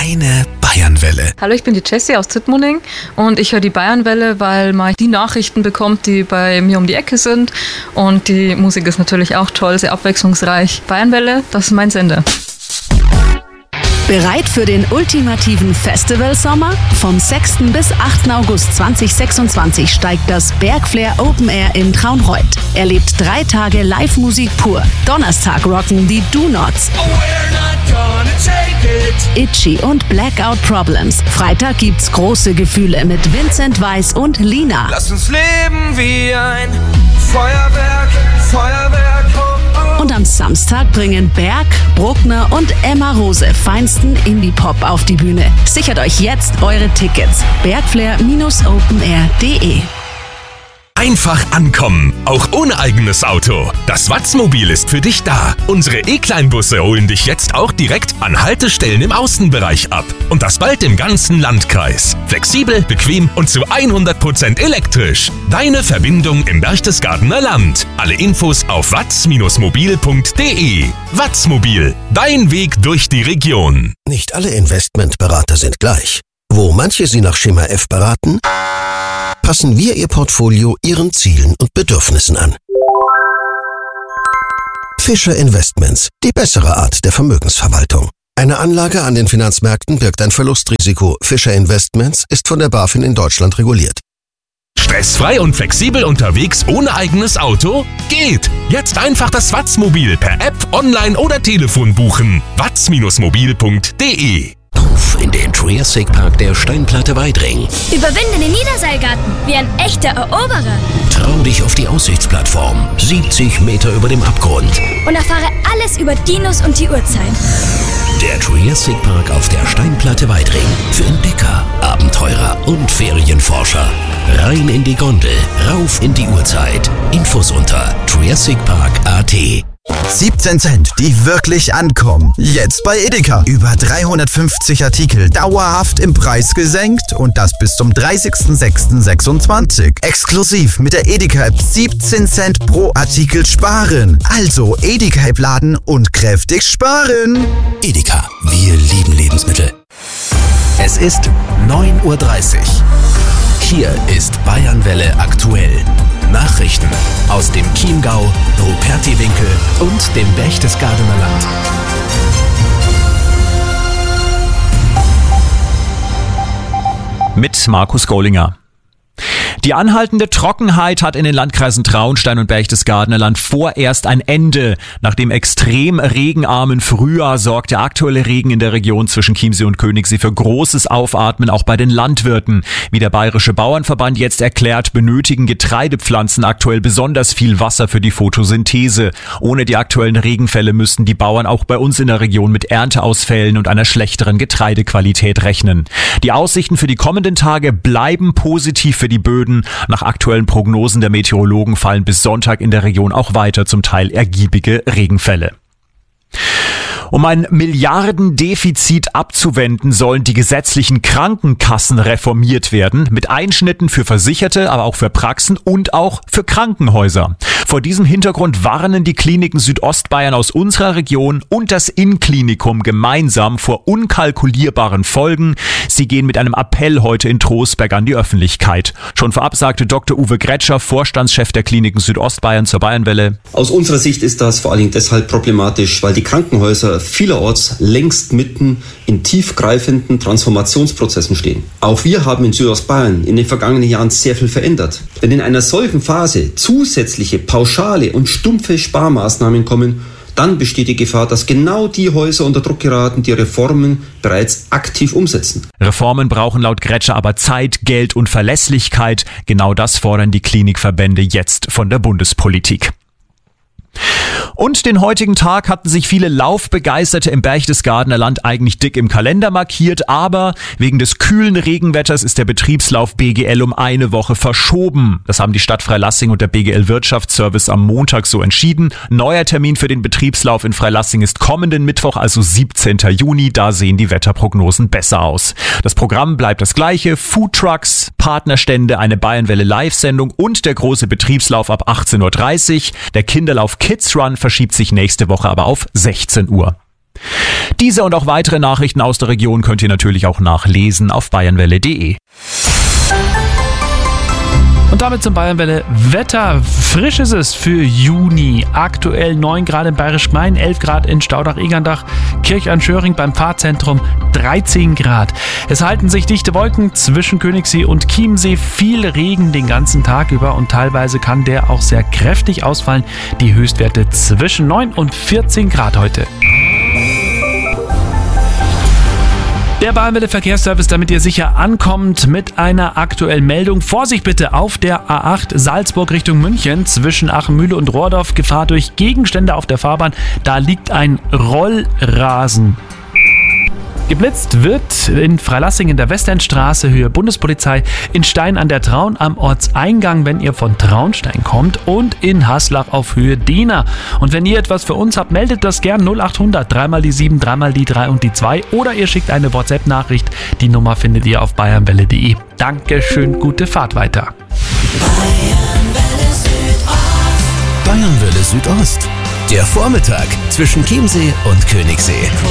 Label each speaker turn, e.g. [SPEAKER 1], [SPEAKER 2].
[SPEAKER 1] Deine Bayernwelle.
[SPEAKER 2] Hallo, ich bin die Jessie aus Zitmoning und ich höre die Bayernwelle, weil man die Nachrichten bekommt, die bei mir um die Ecke sind. Und die Musik ist natürlich auch toll, sehr abwechslungsreich. Bayernwelle, das ist mein Sender.
[SPEAKER 3] Bereit für den ultimativen Festivalsommer? Vom 6. bis 8. August 2026 steigt das Bergflair Open Air in Traunreut. Erlebt 3 Tage Live-Musik pur. Donnerstag rocken die Do Nots, Itchy und Blackout Problems. Freitag gibt's große Gefühle mit Vincent Weiss und Lina.
[SPEAKER 4] Lass uns leben wie ein Feuerwerk.
[SPEAKER 3] Und am Samstag bringen Berg, Bruckner und Emma Rose feinsten Indie-Pop auf die Bühne. Sichert euch jetzt eure Tickets. Bergflair-openair.de.
[SPEAKER 1] Einfach ankommen, auch ohne eigenes Auto. Das Watzmobil ist für dich da. Unsere E-Kleinbusse holen dich jetzt auch direkt an Haltestellen im Außenbereich ab. Und das bald im ganzen Landkreis. Flexibel, bequem und zu 100% elektrisch. Deine Verbindung im Berchtesgadener Land. Alle Infos auf watz-mobil.de. Watzmobil, dein Weg durch die Region.
[SPEAKER 5] Nicht alle Investmentberater sind gleich. Wo manche Sie nach Schema F beraten, passen wir Ihr Portfolio Ihren Zielen und Bedürfnissen an. Fischer Investments, die bessere Art der Vermögensverwaltung. Eine Anlage an den Finanzmärkten birgt ein Verlustrisiko. Fischer Investments ist von der BaFin in Deutschland reguliert.
[SPEAKER 1] Stressfrei und flexibel unterwegs ohne eigenes Auto? Geht! Jetzt einfach das Watzmobil per App, online oder Telefon buchen. watz-mobil.de.
[SPEAKER 6] Auf in den Triassic Park der Steinplatte Weidring.
[SPEAKER 7] Überwinde den Niederseilgarten wie ein echter Eroberer.
[SPEAKER 6] Trau dich auf die Aussichtsplattform, 70 Meter über dem Abgrund.
[SPEAKER 7] Und erfahre alles über Dinos und die Urzeit.
[SPEAKER 6] Der Triassic Park auf der Steinplatte Weidring. Für Entdecker, Abenteurer und Ferienforscher. Rein in die Gondel, rauf in die Urzeit. Infos unter triassicpark.at.
[SPEAKER 8] 17 Cent, die wirklich ankommen. Jetzt bei Edeka. Über 350 Artikel dauerhaft im Preis gesenkt und das bis zum 30.06.26. Exklusiv mit der Edeka-App 17 Cent pro Artikel sparen. Also Edeka-App laden und kräftig sparen.
[SPEAKER 6] Edeka, wir lieben Lebensmittel.
[SPEAKER 1] Es ist 9:30 Uhr.
[SPEAKER 6] Hier ist Bayernwelle aktuell. Nachrichten aus dem Chiemgau, Rupertiwinkel und dem Berchtesgadener Land.
[SPEAKER 9] Mit Markus Gollinger. Die anhaltende Trockenheit hat in den Landkreisen Traunstein und Berchtesgadener Land vorerst ein Ende. Nach dem extrem regenarmen Frühjahr sorgt der aktuelle Regen in der Region zwischen Chiemsee und Königssee für großes Aufatmen, auch bei den Landwirten. Wie der Bayerische Bauernverband jetzt erklärt, benötigen Getreidepflanzen aktuell besonders viel Wasser für die Photosynthese. Ohne die aktuellen Regenfälle müssten die Bauern auch bei uns in der Region mit Ernteausfällen und einer schlechteren Getreidequalität rechnen. Die Aussichten für die kommenden Tage bleiben positiv für die Böden. Nach aktuellen Prognosen der Meteorologen fallen bis Sonntag in der Region auch weiter zum Teil ergiebige Regenfälle. Um ein Milliardendefizit abzuwenden, sollen die gesetzlichen Krankenkassen reformiert werden, mit Einschnitten für Versicherte, aber auch für Praxen und auch für Krankenhäuser. Vor diesem Hintergrund warnen die Kliniken Südostbayern aus unserer Region und das Innklinikum gemeinsam vor unkalkulierbaren Folgen. Sie gehen mit einem Appell heute in Trostberg an die Öffentlichkeit. Schon vorab sagte Dr. Uwe Gretscher, Vorstandschef der Kliniken Südostbayern, zur Bayernwelle:
[SPEAKER 10] Aus unserer Sicht ist das vor allen Dingen deshalb problematisch, weil die Krankenhäuser vielerorts längst mitten in tiefgreifenden Transformationsprozessen stehen. Auch wir haben in Südostbayern in den vergangenen Jahren sehr viel verändert. Wenn in einer solchen Phase zusätzliche pauschale und stumpfe Sparmaßnahmen kommen, dann besteht die Gefahr, dass genau die Häuser unter Druck geraten, die Reformen bereits aktiv umsetzen.
[SPEAKER 9] Reformen brauchen laut Gretscher aber Zeit, Geld und Verlässlichkeit. Genau das fordern die Klinikverbände jetzt von der Bundespolitik. Und den heutigen Tag hatten sich viele Laufbegeisterte im Berchtesgadener Land eigentlich dick im Kalender markiert, aber wegen des kühlen Regenwetters ist der Betriebslauf BGL um eine Woche verschoben. Das haben die Stadt Freilassing und der BGL Wirtschaftsservice am Montag so entschieden. Neuer Termin für den Betriebslauf in Freilassing ist kommenden Mittwoch, also 17. Juni. Da sehen die Wetterprognosen besser aus. Das Programm bleibt das gleiche: Foodtrucks, Partnerstände, eine Bayernwelle Live-Sendung und der große Betriebslauf ab 18:30 Uhr. Der Kinderlauf Kids Run verschiebt sich nächste Woche aber auf 16 Uhr. Diese und auch weitere Nachrichten aus der Region könnt ihr natürlich auch nachlesen auf bayernwelle.de.
[SPEAKER 11] Und damit zum Bayernwelle Wetter. Frisch ist es für Juni. Aktuell 9 Grad in Bayerisch Gmein, 11 Grad in Staudach-Egerndach, Kirch-an-Schöring beim Pfarrzentrum 13 Grad. Es halten sich dichte Wolken zwischen Königssee und Chiemsee, viel Regen den ganzen Tag über und teilweise kann der auch sehr kräftig ausfallen. Die Höchstwerte zwischen 9 und 14 Grad heute. Der Bayernwelle Verkehrsservice, damit ihr sicher ankommt, mit einer aktuellen Meldung. Vorsicht bitte auf der A8 Salzburg Richtung München zwischen Achenmühle und Rohrdorf. Gefahr durch Gegenstände auf der Fahrbahn. Da liegt ein Rollrasen. Geblitzt wird in Freilassing in der Westendstraße, Höhe Bundespolizei, in Stein an der Traun am Ortseingang, wenn ihr von Traunstein kommt, und in Haslach auf Höhe Dehna. Und wenn ihr etwas für uns habt, meldet das gern 0800 3 die 7, 3 die 3 und die 2 oder ihr schickt eine WhatsApp-Nachricht. Die Nummer findet ihr auf bayernwelle.de. Dankeschön, gute Fahrt weiter.
[SPEAKER 6] Bayernwelle Südost. Der Vormittag zwischen Chiemsee und Königssee.